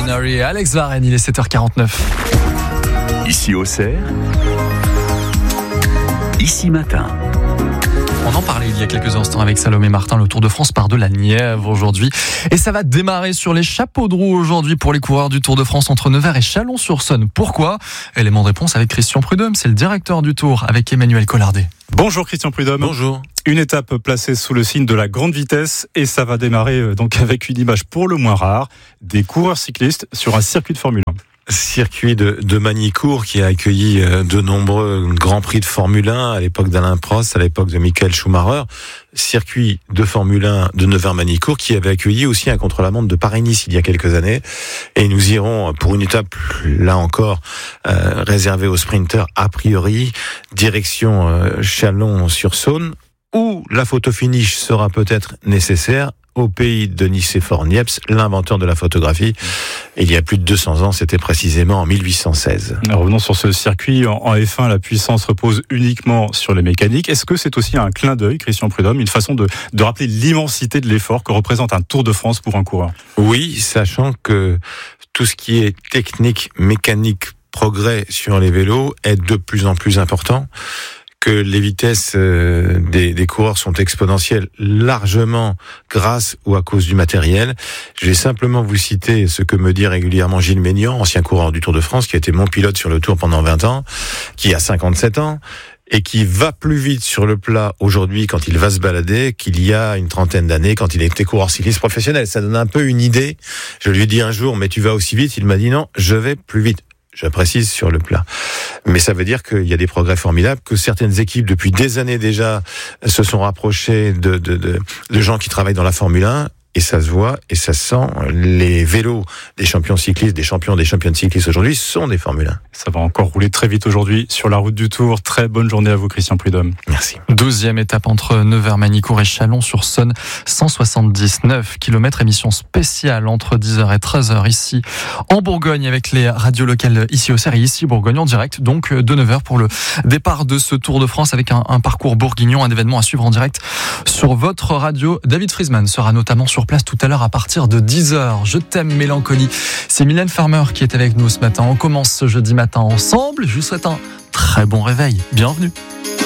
Ordinary et Alex Varenne, il est 7h49. Ici Auxerre, ici matin. On en parlait il y a quelques instants avec Salomé Martin, le Tour de France part de la Nièvre aujourd'hui. Et ça va démarrer sur les chapeaux de roue aujourd'hui pour les coureurs du Tour de France entre Nevers et Chalon-sur-Saône. Pourquoi ? Élément de réponse avec Christian Prudhomme, c'est le directeur du Tour avec Emmanuel Collardet. Bonjour Christian Prudhomme. Bonjour. Une étape placée sous le signe de la grande vitesse et ça va démarrer donc avec une image pour le moins rare, des coureurs cyclistes sur un circuit de Formule 1. Circuit de Magny-Cours qui a accueilli de nombreux grands prix de Formule 1 à l'époque d'Alain Prost, à l'époque de Michael Schumacher. Circuit de Formule 1 de Nevers-Magny-Cours qui avait accueilli aussi un contre-la-montre de Paris-Nice il y a quelques années. Et nous irons pour une étape, là encore, réservée aux sprinters a priori, direction Chalon-sur-Saône, où la photo finish sera peut-être nécessaire au pays de Nicéphore Niepce, l'inventeur de la photographie. Il y a plus de 200 ans, c'était précisément en 1816. Revenons sur ce circuit. En F1, la puissance repose uniquement sur les mécaniques. Est-ce que c'est aussi un clin d'œil, Christian Prudhomme, une façon de rappeler l'immensité de l'effort que représente un Tour de France pour un coureur ? Oui, sachant que tout ce qui est technique, mécanique, progrès sur les vélos est de plus en plus important, que les vitesses des coureurs sont exponentielles largement grâce ou à cause du matériel. Je vais simplement vous citer ce que me dit régulièrement Gilles Ménian, ancien coureur du Tour de France, qui a été mon pilote sur le Tour pendant 20 ans, qui a 57 ans, et qui va plus vite sur le plat aujourd'hui quand il va se balader qu'il y a une trentaine d'années quand il était coureur cycliste professionnel. Ça donne un peu une idée. Je lui ai dit un jour, mais tu vas aussi vite? Il m'a dit non, je vais plus vite. Je précise sur le plat. Mais ça veut dire qu'il y a des progrès formidables, que certaines équipes, depuis des années déjà, se sont rapprochées de gens qui travaillent dans la Formule 1. Et ça se voit et ça se sent. Les vélos des champions cyclistes, des championnes cyclistes aujourd'hui sont des Formule 1. Ça va encore rouler très vite aujourd'hui sur la route du Tour. Très bonne journée à vous, Christian Prudhomme. Merci. 12e étape entre Nevers-Magny-Cours et Chalon-sur-Saône. 179 km, émission spéciale entre 10h et 13h ici en Bourgogne avec les radios locales ici Auxerre et ici Bourgogne en direct. Donc de 9h pour le départ de ce Tour de France avec un parcours bourguignon, un événement à suivre en direct sur votre radio. David Friesman sera notamment sur place tout à l'heure à partir de 10h. Je t'aime mélancolie. C'est Mylène Farmer qui est avec nous ce matin. On commence ce jeudi matin ensemble. Je vous souhaite un très bon réveil. Bienvenue.